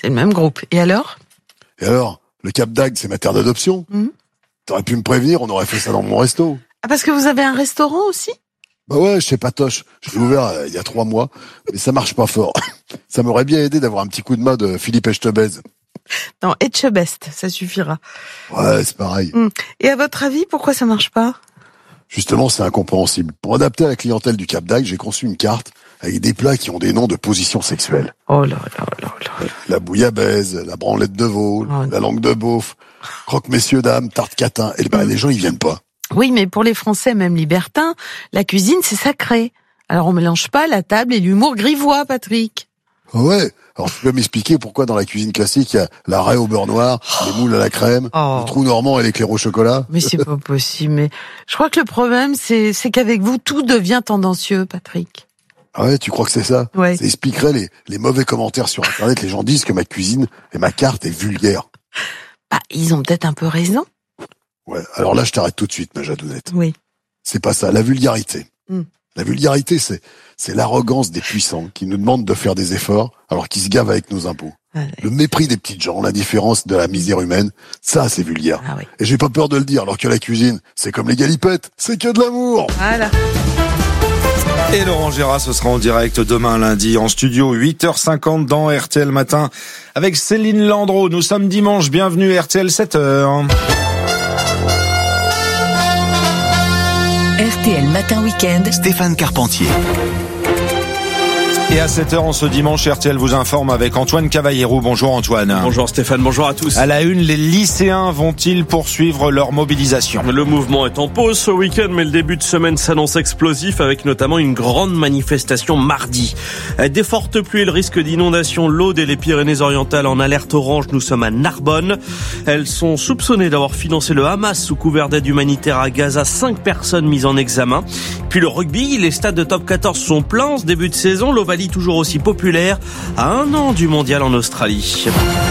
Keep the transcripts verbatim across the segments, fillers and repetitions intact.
c'est le même groupe. Et alors ? Et alors, le Cap d'Agde, c'est ma terre d'adoption. Mmh. T'aurais pu me prévenir, on aurait fait ça dans mon resto. Ah, parce que vous avez un restaurant aussi ? Bah ouais, chez Patoche. Je l'ai ouvert euh, il y a trois mois, mais ça marche pas fort. Ça m'aurait bien aidé d'avoir un petit coup de main de Philippe Etchebest. Non, Etchebest, ça suffira. Ouais, c'est pareil. Mmh. Et à votre avis, pourquoi ça marche pas ? Justement, c'est incompréhensible. Pour adapter à la clientèle du Cap d'Agde, j'ai conçu une carte avec des plats qui ont des noms de positions sexuelles. Oh là là là là. La bouillabaisse, la branlette de veau, oh la langue de beauf, croque messieurs dames, tarte catin. Et ben, mmh. les gens, ils viennent pas. Oui, mais pour les Français, même libertins, la cuisine, c'est sacré. Alors on mélange pas la table et l'humour grivois, Patrick. Ouais. Alors tu peux m'expliquer pourquoi dans la cuisine classique, il y a la raie au beurre noir, oh. les moules à la crème, oh. le trou normand et l'éclair au chocolat. Mais c'est pas possible. Mais je crois que le problème, c'est, c'est qu'avec vous, tout devient tendancieux, Patrick. Ah ouais, tu crois que c'est ça ? Ouais. Ça expliquerait les, les mauvais commentaires sur Internet. Les gens disent que ma cuisine et ma carte est vulgaire. Bah, ils ont peut-être un peu raison. Ouais, alors là, je t'arrête tout de suite, ma Jadounette. Oui. C'est pas ça, la vulgarité. Mm. La vulgarité, c'est, c'est l'arrogance des puissants qui nous demandent de faire des efforts alors qu'ils se gavent avec nos impôts. Ah oui. Le mépris des petites gens, l'indifférence de la misère humaine, ça, c'est vulgaire. Ah oui. Et j'ai pas peur de le dire, alors que la cuisine, c'est comme les galipettes, c'est que de l'amour. Voilà. Et Laurent Gérard, ce sera en direct demain lundi en studio huit heures cinquante dans R T L Matin avec Céline Landreau. Nous sommes dimanche, bienvenue R T L sept heures. R T L Matin Week-end, Stéphane Carpentier. Et à sept heures en ce dimanche, R T L vous informe avec Antoine Cavallero. Bonjour Antoine. Bonjour Stéphane, bonjour à tous. À la une, les lycéens vont-ils poursuivre leur mobilisation ? Le mouvement est en pause ce week-end, mais le début de semaine s'annonce explosif avec notamment une grande manifestation mardi. Des fortes pluies et le risque d'inondation, l'Aude et les Pyrénées-Orientales en alerte orange. Nous sommes à Narbonne. Elles sont soupçonnées d'avoir financé le Hamas sous couvert d'aide humanitaire à Gaza. Cinq personnes mises en examen. Puis le rugby, les stades de top quatorze sont pleins en ce début de saison. L'Ovalie toujours aussi populaire à un an du mondial en Australie.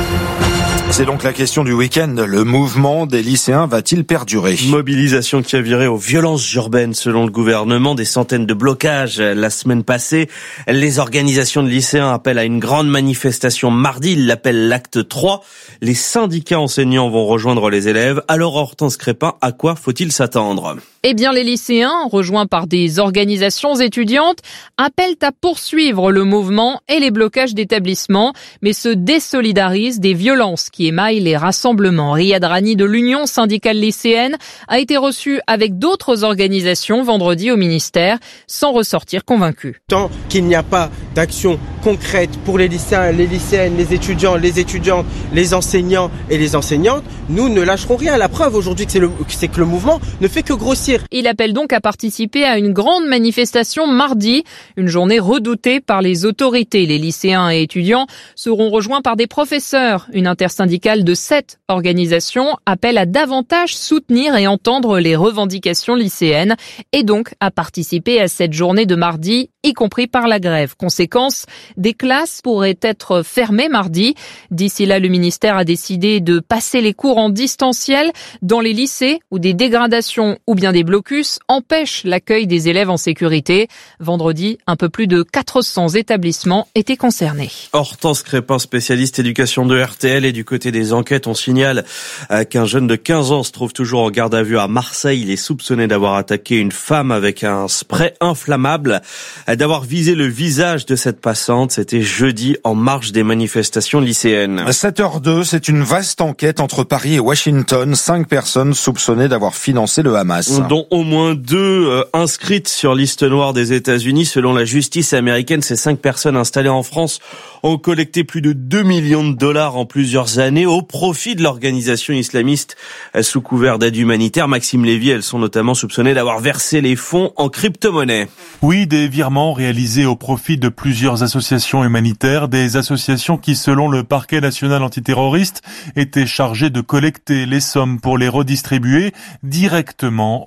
C'est donc la question du week-end. Le mouvement des lycéens va-t-il perdurer ? Mobilisation qui a viré aux violences urbaines selon le gouvernement. Des centaines de blocages la semaine passée. Les organisations de lycéens appellent à une grande manifestation mardi. Ils l'appellent l'acte trois. Les syndicats enseignants vont rejoindre les élèves. Alors Hortense Crépin, à quoi faut-il s'attendre ? Eh bien, les lycéens, rejoints par des organisations étudiantes, appellent à poursuivre le mouvement et les blocages d'établissements, mais se désolidarisent des violences qui émaillent les rassemblements. Riyad Rani de l'Union syndicale lycéenne a été reçu avec d'autres organisations vendredi au ministère, sans ressortir convaincu. Tant qu'il n'y a pas d'action concrète pour les lycéens, les lycéennes, les étudiants, les étudiantes, les enseignants et les enseignantes, nous ne lâcherons rien. La preuve aujourd'hui, c'est, le, c'est que le mouvement ne fait que grossir. Il appelle donc à participer à une grande manifestation mardi, une journée redoutée par les autorités. Les lycéens et étudiants seront rejoints par des professeurs. Une intersyndicale de sept organisations appelle à davantage soutenir et entendre les revendications lycéennes et donc à participer à cette journée de mardi, y compris par la grève. Conséquence, des classes pourraient être fermées mardi. D'ici là, le ministère a décidé de passer les cours en distanciel dans les lycées où des dégradations ou bien des blocus empêchent l'accueil des élèves en sécurité. Vendredi, un peu plus de quatre cents établissements étaient concernés. Hortense Crépin, spécialiste éducation de R T L, et du côté des enquêtes, on signale qu'un jeune de quinze ans se trouve toujours en garde à vue à Marseille. Il est soupçonné d'avoir attaqué une femme avec un spray inflammable, d'avoir visé le visage de cette passante. C'était jeudi en marge des manifestations lycéennes. sept heures deux, c'est une vaste enquête entre Paris et Washington. Cinq personnes soupçonnées d'avoir financé le Hamas. Dont au moins deux euh, inscrites sur liste noire des États-Unis. Selon la justice américaine, ces cinq personnes installées en France ont collecté plus de deux millions de dollars en plusieurs années au profit de l'organisation islamiste sous couvert d'aide humanitaire. Maxime Lévy, elles sont notamment soupçonnées d'avoir versé les fonds en crypto-monnaie. Oui, des virements réalisés au profit de plusieurs associations humanitaires, des associations qui, selon le parquet national antiterroriste, étaient chargées de collecter les sommes pour les redistribuer directement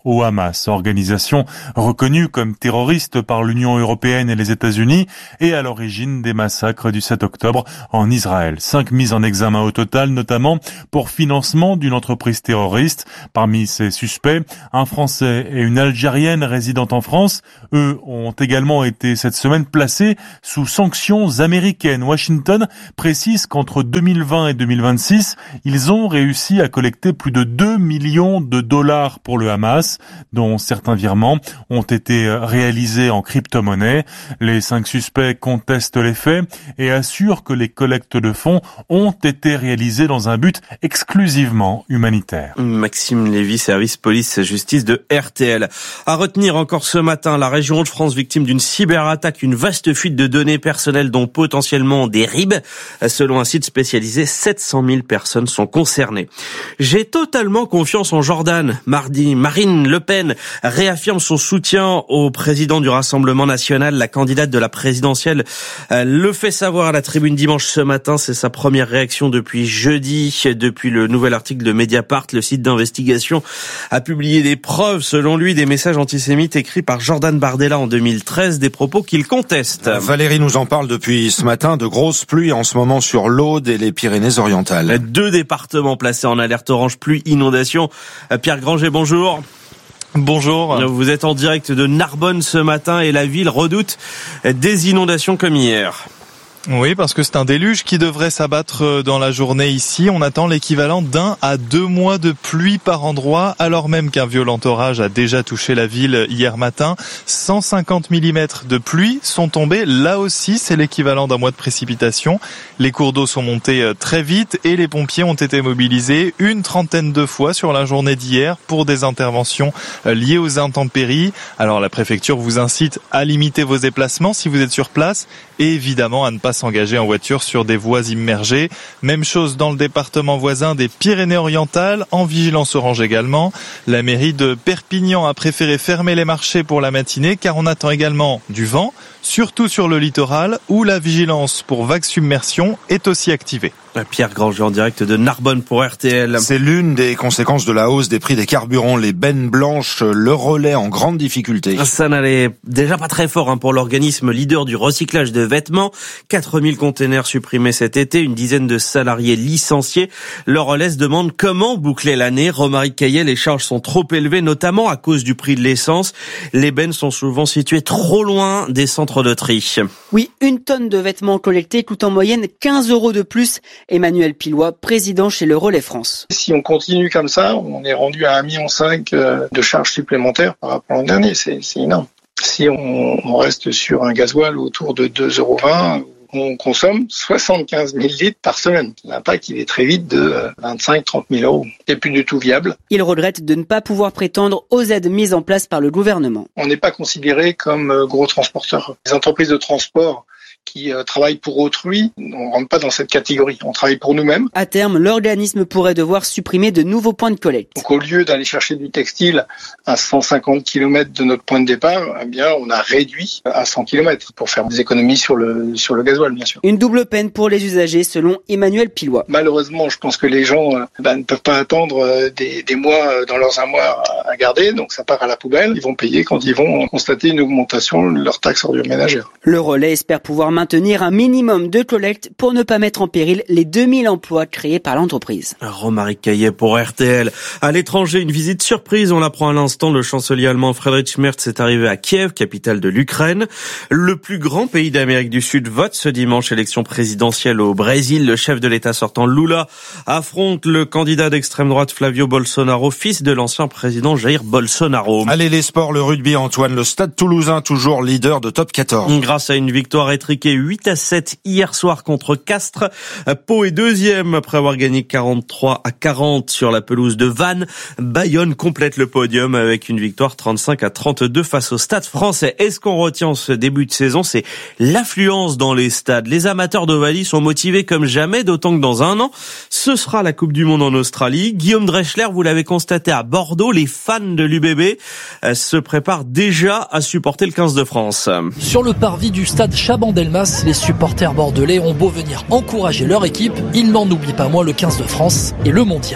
au Hamas, organisation reconnue comme terroriste par l'Union européenne et les États-Unis et à l'origine des massacres du sept octobre en Israël. Cinq mises en examen au total, notamment pour financement d'une entreprise terroriste. Parmi ces suspects, un Français et une Algérienne résidant en France. Eux ont également été cette semaine placés sous sanctions américaines. Washington précise qu'entre deux mille vingt et deux mille vingt-six, ils ont réussi à collecter plus de deux millions de dollars pour le Hamas, dont certains virements ont été réalisés en crypto-monnaie. Les cinq suspects contestent les faits et assurent que les collectes de fonds ont été réalisées dans un but exclusivement humanitaire. Maxime Lévy, service police-justice de R T L. À retenir encore ce matin, la région Hauts-de-France victime d'une cyberattaque, une vaste fuite de données personnelles dont potentiellement des R I B. Selon un site spécialisé, sept cent mille personnes sont concernées. J'ai totalement confiance en Jordan. Mardi, Marine Le Pen réaffirme son soutien au président du Rassemblement national. La candidate de la présidentielle le fait savoir à la tribune dimanche ce matin. C'est sa première réaction depuis jeudi. Depuis le nouvel article de Mediapart, le site d'investigation a publié des preuves, selon lui, des messages antisémites écrits par Jordan Bardella en deux mille treize, des propos qu'il conteste. Valérie nous en parle depuis ce matin, de grosses pluies en ce moment sur l'Aude et les Pyrénées-Orientales. Deux départements placés en alerte orange pluie inondation. Pierre Granger, bonjour. Bonjour. Vous êtes en direct de Narbonne ce matin et la ville redoute des inondations comme hier. Oui, parce que c'est un déluge qui devrait s'abattre dans la journée ici. On attend l'équivalent d'un à deux mois de pluie par endroit, alors même qu'un violent orage a déjà touché la ville hier matin. cent cinquante millimètres de pluie sont tombés. Là aussi, c'est l'équivalent d'un mois de précipitation. Les cours d'eau sont montés très vite et les pompiers ont été mobilisés une trentaine de fois sur la journée d'hier pour des interventions liées aux intempéries. Alors la préfecture vous incite à limiter vos déplacements si vous êtes sur place et évidemment à ne pas s'engager en voiture sur des voies immergées. Même chose dans le département voisin des Pyrénées-Orientales, en vigilance orange également. La mairie de Perpignan a préféré fermer les marchés pour la matinée car on attend également du vent, surtout sur le littoral où la vigilance pour vague submersion est aussi activée. Pierre Granger en direct de Narbonne pour R T L. C'est l'une des conséquences de la hausse des prix des carburants. Les bennes blanches, le relais en grande difficulté. Ça n'allait déjà pas très fort hein, pour l'organisme leader du recyclage de vêtements. quatre mille containers supprimés cet été, une dizaine de salariés licenciés. Le relais se demande comment boucler l'année. Romaric Caillet, les charges sont trop élevées, notamment à cause du prix de l'essence. Les bennes sont souvent situées trop loin des centres de tri. Oui, une tonne de vêtements collectés coûte en moyenne quinze euros de plus. Emmanuel Pilois, président chez le Relais France. Si on continue comme ça, on est rendu à un virgule cinq million de charges supplémentaires par rapport à l'an dernier. C'est, c'est énorme. Si on, on reste sur un gasoil autour de deux euros vingt, on consomme soixante-quinze mille litres par semaine. L'impact, il est très vite de vingt-cinq à trente mille euros. C'est plus du tout viable. Il regrette de ne pas pouvoir prétendre aux aides mises en place par le gouvernement. On n'est pas considéré comme gros transporteurs. Les entreprises de transport qui euh, travaillent pour autrui, on rentre pas dans cette catégorie. On travaille pour nous-mêmes. À terme, l'organisme pourrait devoir supprimer de nouveaux points de collecte. Donc, au lieu d'aller chercher du textile à cent cinquante kilomètres de notre point de départ, eh bien, on a réduit à cent kilomètres pour faire des économies sur le, sur le gasoil, bien sûr. Une double peine pour les usagers, selon Emmanuel Pilois. Malheureusement, je pense que les gens euh, bah, ne peuvent pas attendre euh, des, des mois dans leurs armoires à garder, donc ça part à la poubelle. Ils vont payer quand ils vont constater une augmentation de leur taxe ordures ménagères. Le relais espère pouvoir maintenir un minimum de collecte pour ne pas mettre en péril les deux mille emplois créés par l'entreprise. Romaric Caillet pour R T L. À l'étranger, une visite surprise, on l'apprend à l'instant, le chancelier allemand Friedrich Merz est arrivé à Kiev, capitale de l'Ukraine. Le plus grand pays d'Amérique du Sud vote ce dimanche élection présidentielle au Brésil. Le chef de l'État sortant Lula affronte le candidat d'extrême droite Flavio Bolsonaro, fils de l'ancien président Jair Bolsonaro. Allez les sports, le rugby Antoine, le Stade Toulousain toujours leader de top quatorze. Grâce à une victoire étriquée huit à sept hier soir contre Castres. Pau est deuxième après avoir gagné quarante-trois à quarante sur la pelouse de Vannes. Bayonne complète le podium avec une victoire trente-cinq à trente-deux face au Stade français. Et ce qu'on retient ce début de saison, c'est l'affluence dans les stades. Les amateurs d'Ovalie sont motivés comme jamais, d'autant que dans un an, ce sera la Coupe du Monde en Australie. Guillaume Dreschler, vous l'avez constaté à Bordeaux, les fans de l'U B B se préparent déjà à supporter le quinze de France. Sur le parvis du stade Chabandelmas, les supporters bordelais ont beau venir encourager leur équipe, ils n'en oublient pas moins le quinze de France et le mondial.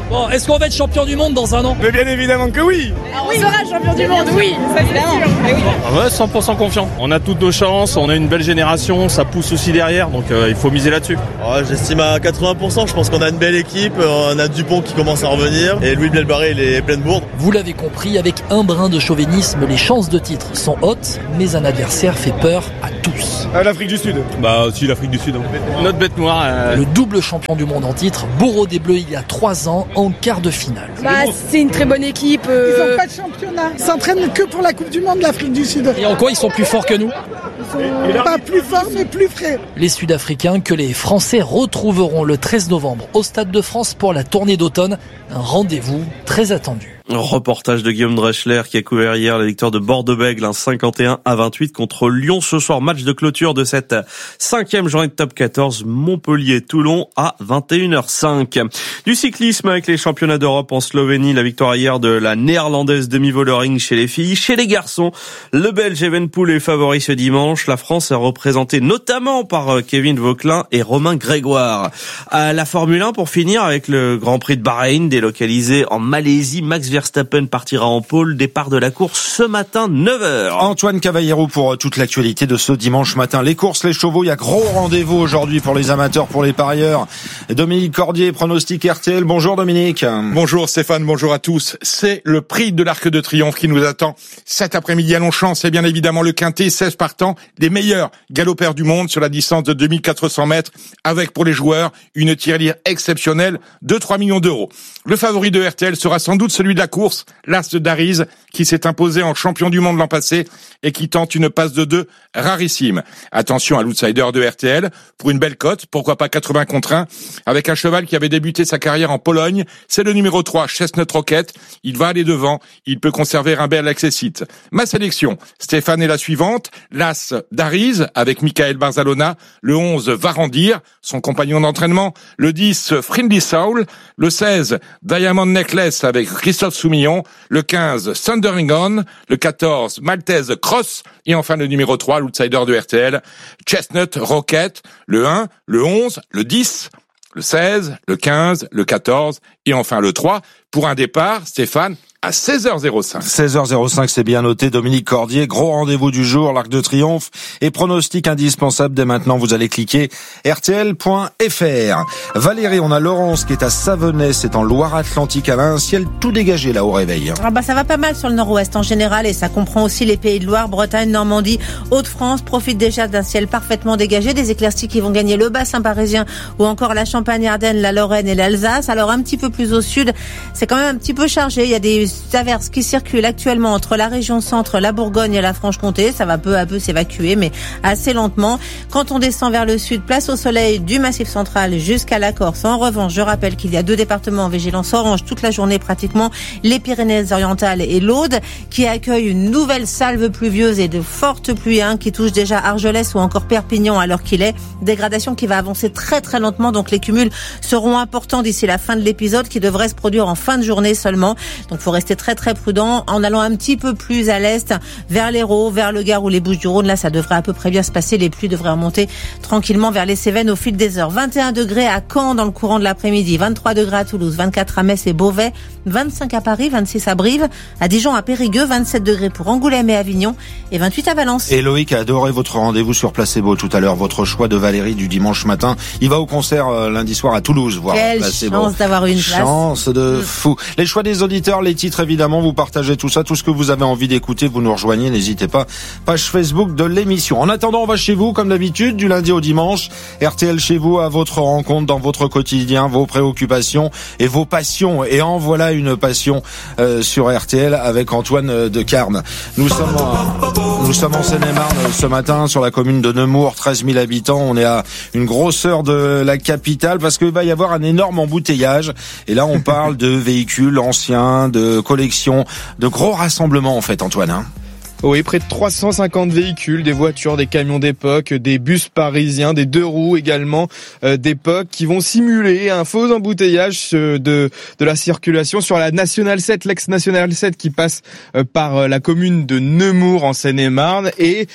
Bon, est-ce qu'on va être champion du monde dans un an? Mais bien évidemment que oui. Ah, on sera champion du monde, oui, ça c'est sûr. Ah, oui. Ah ouais, cent pour cent confiant. On a toutes nos chances, on a une belle génération, ça pousse aussi derrière, donc euh, il faut miser là-dessus. Oh, j'estime à quatre-vingts pour cent, je pense qu'on a une belle équipe, on a Dupont qui commence à revenir et Louis Bielbarré il est plein de bourre. Vous l'avez compris, avec un brin de chauvinisme, les chances de titre sont hautes, mais un adversaire fait peur à tous. Euh, L'Afrique du Sud. Bah aussi l'Afrique du Sud. Hein. Notre bête noire. Euh... Le double champion du monde en titre, Bourreau des Bleus il y a trois ans, en quart de finale. Bah, c'est une très bonne équipe. Euh... Ils n'ont pas de championnat. Ils s'entraînent que pour la Coupe du Monde, l'Afrique du Sud. Et en quoi ils sont plus forts que nous? Ils sont pas plus forts, mais plus frais. Les Sud-Africains que les Français retrouveront le treize novembre au Stade de France pour la tournée d'automne. Un rendez-vous très attendu. Reportage de Guillaume Dreschler qui a couvert hier la victoire de Bordeaux-Bègles, un cinquante et un à vingt-huit contre Lyon ce soir. Match de clôture de cette cinquième journée de top quatorze, Montpellier-Toulon à vingt et une heures cinq. Du cyclisme avec les championnats d'Europe en Slovénie, la victoire hier de la néerlandaise demi-volering chez les filles. Chez les garçons, le Belge Evenepoel est favori ce dimanche. La France est représentée notamment par Kevin Vauquelin et Romain Grégoire. À la Formule un pour finir avec le Grand Prix de Bahreïn délocalisé en Malaisie. Max Verstappen partira en pôle, départ de la course ce matin neuf heures. Antoine Cavallero pour toute l'actualité de ce dimanche matin. Les courses, les chevaux, il y a gros rendez-vous aujourd'hui pour les amateurs, pour les parieurs. Dominique Cordier, pronostic R T L. Bonjour Dominique. Bonjour Stéphane, bonjour à tous. C'est le prix de l'Arc de Triomphe qui nous attend cet après-midi à Longchamp. C'est bien évidemment le quintet, seize partants, les meilleurs galopeurs du monde sur la distance de deux mille quatre cents mètres, avec pour les joueurs une tirelire exceptionnelle de trois millions d'euros. Le favori de R T L sera sans doute celui de la course, l'As de Dariz, qui s'est imposé en champion du monde l'an passé et qui tente une passe de deux rarissime. Attention à l'outsider de R T L, pour une belle cote, pourquoi pas quatre-vingts contre un, avec un cheval qui avait débuté sa carrière en Pologne, c'est le numéro trois, Chestnut Rocket. Il va aller devant, il peut conserver un bel accessite. Ma sélection, Stéphane est la suivante, l'As Dariz, avec Michael Barzalona, le onze Varandir, son compagnon d'entraînement, le dix Friendly Soul, le seize Diamond Necklace avec Christophe Soumillon, le quinze Thundering On, le quatorze Maltese Cross et enfin le numéro trois, l'outsider de R T L, Chestnut Rocket, le un, le onze, le dix, le seize, le quinze, le quatorze et enfin le trois pour un départ, Stéphane, à seize heures cinq. seize heures cinq, c'est bien noté. Dominique Cordier, gros rendez-vous du jour, l'Arc de Triomphe et pronostic indispensable. Dès maintenant, vous allez cliquer R T L point F R. Valérie, on a Laurence qui est à Savenay, c'est en Loire-Atlantique. Elle a un ciel tout dégagé là au réveil. Ah bah ça va pas mal sur le nord-ouest en général et ça comprend aussi les Pays de Loire, Bretagne, Normandie, Hauts-de-France. Profite déjà d'un ciel parfaitement dégagé, des éclaircies qui vont gagner le bassin parisien ou encore la Champagne-Ardenne, la Lorraine et l'Alsace. Alors un petit peu plus au sud, c'est quand même un petit peu chargé. Il y a des averses qui circulent actuellement entre la région centre, la Bourgogne et la Franche-Comté. Ça va peu à peu s'évacuer, mais assez lentement. Quand on descend vers le sud, place au soleil du Massif central jusqu'à la Corse. En revanche, je rappelle qu'il y a deux départements en vigilance orange toute la journée pratiquement, les Pyrénées-Orientales et l'Aude, qui accueillent une nouvelle salve pluvieuse et de fortes pluies hein, qui touchent déjà Argelès ou encore Perpignan à l'heure qu'il est. Dégradation qui va avancer très très lentement, donc les cumuls seront importants d'ici la fin de l'épisode qui devrait se produire en fin de journée seulement. Donc faut rester très très prudent en allant un petit peu plus à l'est vers l'Hérault, vers le Gard ou les Bouches-du-Rhône. Là, ça devrait à peu près bien se passer. Les pluies devraient remonter tranquillement vers les Cévennes au fil des heures. vingt et un degrés à Caen dans le courant de l'après-midi, vingt-trois degrés à Toulouse, vingt-quatre à Metz et Beauvais, vingt-cinq à Paris, vingt-six à Brive, à Dijon, à Périgueux, vingt-sept degrés pour Angoulême et Avignon et vingt-huit à Valence. Et Loïc a adoré votre rendez-vous sur Placebo tout à l'heure, votre choix de Valérie du dimanche matin. Il va au concert euh, lundi soir à Toulouse, voir Quelle Placebo. chance d'avoir une place. Chance de fou. Les choix des auditeurs, les titres évidemment, vous partagez tout ça, tout ce que vous avez envie d'écouter, vous nous rejoignez, n'hésitez pas. Page Facebook de l'émission. En attendant, on va chez vous comme d'habitude, du lundi au dimanche. R T L chez vous, à votre rencontre, dans votre quotidien, vos préoccupations et vos passions. Et en voilà une passion euh, sur R T L avec Antoine de Carnes. Nous sommes en, nous sommes en Seine-et-Marne ce matin sur la commune de Nemours, treize mille habitants. On est à une grosse heure de la capitale parce qu'il va y avoir un énorme embouteillage. Et là, on parle de véhicules anciens, de collections, de gros rassemblements en fait, Antoine. Hein. Oui, près de trois cent cinquante véhicules, des voitures, des camions d'époque, des bus parisiens, des deux roues également euh, d'époque qui vont simuler un faux embouteillage de de la circulation sur la Nationale sept, l'ex-Nationale sept qui passe euh, par euh, la commune de Nemours en Seine-et-Marne et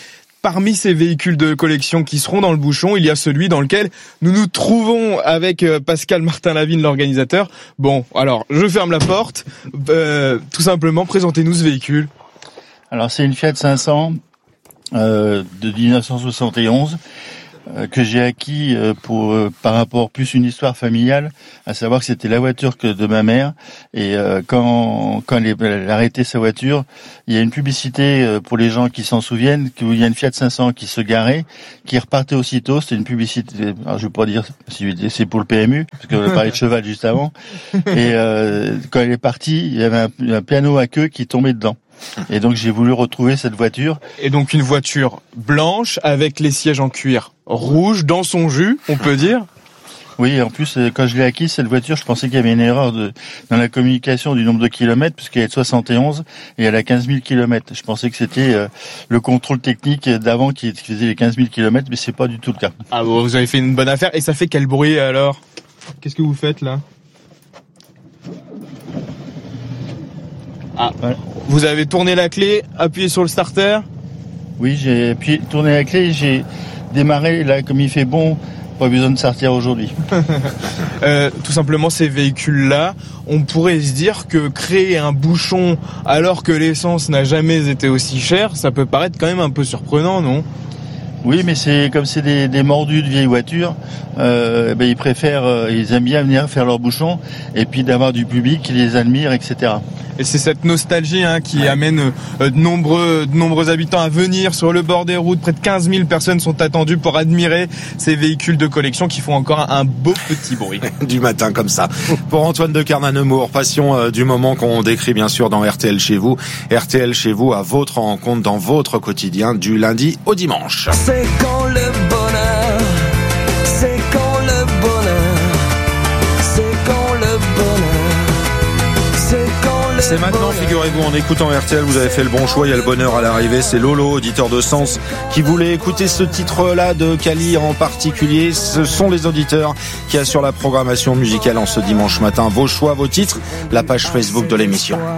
parmi ces véhicules de collection qui seront dans le bouchon, il y a celui dans lequel nous nous trouvons avec Pascal Martin-Lavigne, l'organisateur. Bon, alors, je ferme la porte. Euh, tout simplement, présentez-nous ce véhicule. Alors, c'est une Fiat cinq cents euh, de dix-neuf cent soixante et onze. Que j'ai acquis pour euh, par rapport plus une histoire familiale, à savoir que c'était la voiture que de ma mère, et euh, quand quand elle, elle a arrêté sa voiture, il y a une publicité pour les gens qui s'en souviennent, qu'il y a une Fiat cinq cents qui se garait, qui repartait aussitôt. C'était une publicité, alors je vais pas dire si c'est pour le P M U parce que on parlait de cheval juste avant, et euh, quand elle est partie, il y avait un, un piano à queue qui tombait dedans. Et donc j'ai voulu retrouver cette voiture. Et donc une voiture blanche avec les sièges en cuir rouge dans son jus, on peut dire. Oui, en plus quand je l'ai acquise cette voiture, je pensais qu'il y avait une erreur de, dans la communication du nombre de kilomètres, puisqu'elle est de soixante et onze et elle a quinze mille kilomètres. Je pensais que c'était euh, le contrôle technique d'avant qui, qui faisait les quinze mille kilomètres, mais c'est pas du tout le cas. Ah bon, vous avez fait une bonne affaire. Et ça fait quel bruit alors? Qu'est-ce que vous faites là? Ah, voilà. Vous avez tourné la clé, appuyé sur le starter? Oui, j'ai appuyé, tourné la clé, j'ai démarré, là, comme il fait bon, pas besoin de sortir aujourd'hui. euh, tout simplement, ces véhicules-là, on pourrait se dire que créer un bouchon alors que l'essence n'a jamais été aussi chère, ça peut paraître quand même un peu surprenant, non? Oui, mais c'est comme c'est des, des mordus de vieilles voitures, euh, ben ils préfèrent, euh, ils aiment bien venir faire leur bouchon, et puis d'avoir du public qui les admire, et cetera. Et c'est cette nostalgie hein, qui ouais. amène euh, de nombreux de nombreux habitants à venir sur le bord des routes. Près de quinze mille personnes sont attendues pour admirer ces véhicules de collection qui font encore un, un beau petit bruit. Du matin comme ça. Pour Antoine de Carnanemour, passion euh, du moment qu'on décrit bien sûr dans R T L chez vous. R T L chez vous à votre rencontre dans votre quotidien du lundi au dimanche. C'est quand le bonheur, c'est quand le bonheur, c'est quand le bonheur, c'est quand C'est maintenant, figurez-vous, en écoutant R T L, vous avez fait le bon choix, il y a le bonheur à l'arrivée. C'est Lolo, auditeur de Sens, qui voulait écouter ce titre-là de Kali en particulier. Ce sont les auditeurs qui assurent la programmation musicale en ce dimanche matin. Vos choix, vos titres, la page Facebook de l'émission.